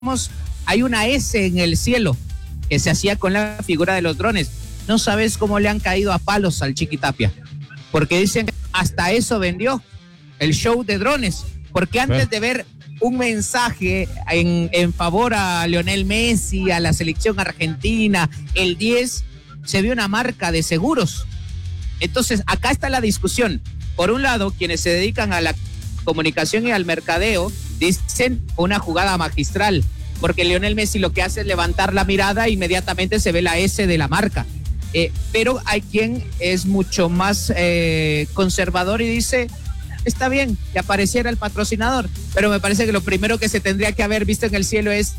hay una S en el cielo que se hacía con la figura de los drones. No sabes cómo le han caído a palos al Chiquitapia, porque dicen hasta eso vendió el show de drones, porque antes de ver un mensaje en favor a Lionel Messi, a la selección argentina, el 10, se vio una marca de seguros. Entonces, acá está la discusión. Por un lado, quienes se dedican a la comunicación y al mercadeo dicen una jugada magistral, porque Lionel Messi lo que hace es levantar la mirada e inmediatamente se ve la S de la marca. Pero hay quien es mucho más conservador y dice, está bien que apareciera el patrocinador, pero me parece que lo primero que se tendría que haber visto en el cielo es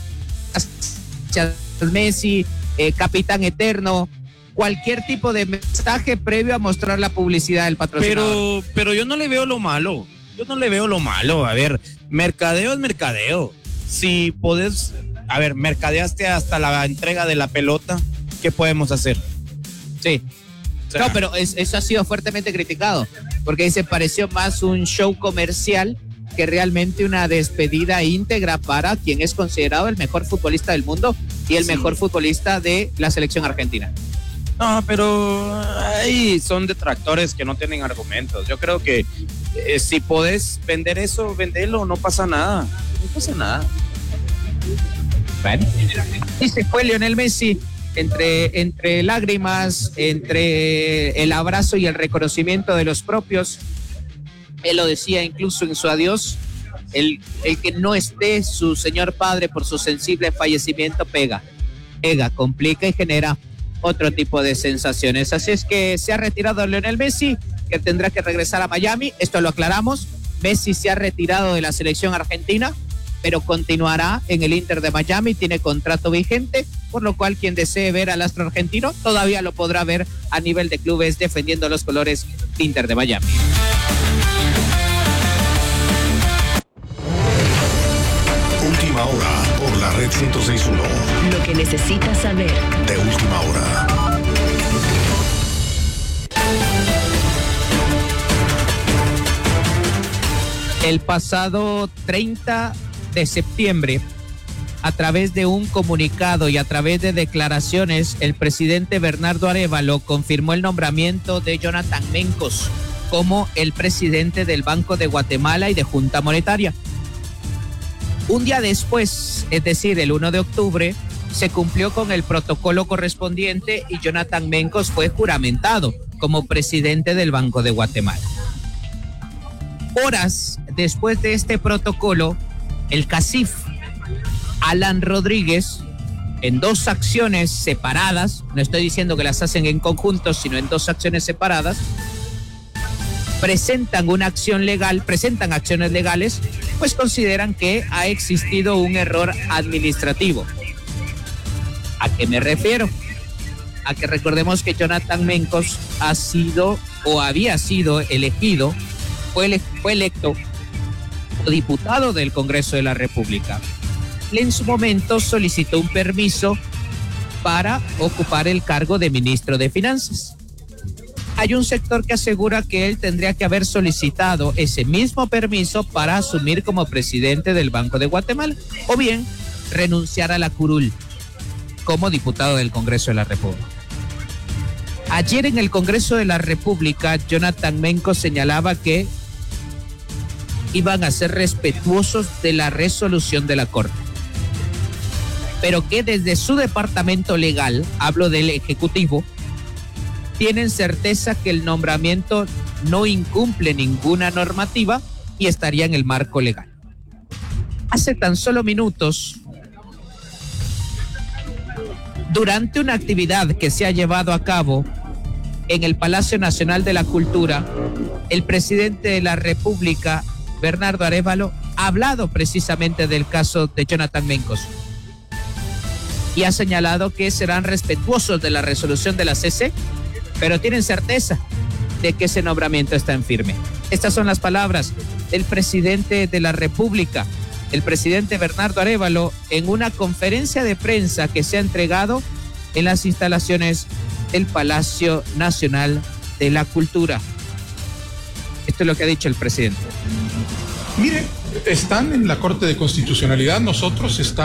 Messi, capitán eterno, cualquier tipo de mensaje previo a mostrar la publicidad del patrocinador. Pero yo no le veo lo malo. A ver, mercadeo es mercadeo. Si podés, a ver, mercadeaste hasta la entrega de la pelota, ¿qué podemos hacer? Sí. O sea, no, pero eso ha sido fuertemente criticado, porque se pareció más un show comercial que realmente una despedida íntegra para quien es considerado el mejor futbolista del mundo y el mejor futbolista de la selección argentina. No, pero ahí son detractores que no tienen argumentos. Yo creo que si podés vender eso, vendelo, no pasa nada. No pasa nada. Bueno, y se fue Lionel Messi entre lágrimas, entre el abrazo y el reconocimiento de los propios. Él lo decía incluso en su adiós, el que no esté su señor padre por su sensible fallecimiento pega, complica y genera otro tipo de sensaciones. Así es que se ha retirado Lionel Messi, que tendrá que regresar a Miami. Esto lo aclaramos. Messi se ha retirado de la selección argentina, pero continuará en el Inter de Miami, tiene contrato vigente, por lo cual quien desee ver al astro argentino todavía lo podrá ver a nivel de clubes defendiendo los colores Inter de Miami. Última hora por la red 106.1. Lo que necesitas saber. De última hora. El pasado 30 de septiembre, a través de un comunicado y a través de declaraciones, el presidente Bernardo Arévalo confirmó el nombramiento de Jonathan Mencos como el presidente del Banco de Guatemala y de Junta Monetaria. Un día después, es decir, el 1 de octubre, se cumplió con el protocolo correspondiente y Jonathan Mencos fue juramentado como presidente del Banco de Guatemala. Horas después de este protocolo, el CACIF Alan Rodríguez, en dos acciones separadas, no estoy diciendo que las hacen en conjunto, sino en dos acciones separadas, presentan acciones legales, pues consideran que ha existido un error administrativo. ¿A qué me refiero? A que recordemos que Jonathan Mencos había sido elegido, fue electo diputado del Congreso de la República. En su momento solicitó un permiso para ocupar el cargo de ministro de Finanzas. Hay un sector que asegura que él tendría que haber solicitado ese mismo permiso para asumir como presidente del Banco de Guatemala, o bien renunciar a la curul como diputado del Congreso de la República. Ayer en el Congreso de la República, Jonathan Mencos señalaba que iban a ser respetuosos de la resolución de la Corte, pero que desde su departamento legal, hablo del Ejecutivo, tienen certeza que el nombramiento no incumple ninguna normativa y estaría en el marco legal. Hace tan solo minutos, durante una actividad que se ha llevado a cabo en el Palacio Nacional de la Cultura, el presidente de la República, Bernardo Arévalo, ha hablado precisamente del caso de Jonathan Mencos y ha señalado que serán respetuosos de la resolución de la CC, pero tienen certeza de que ese nombramiento está en firme. Estas son las palabras del presidente de la República, el presidente Bernardo Arévalo, en una conferencia de prensa que se ha entregado en las instalaciones del Palacio Nacional de la Cultura. Esto es lo que ha dicho el presidente. Mire, están en la Corte de Constitucionalidad, nosotros estamos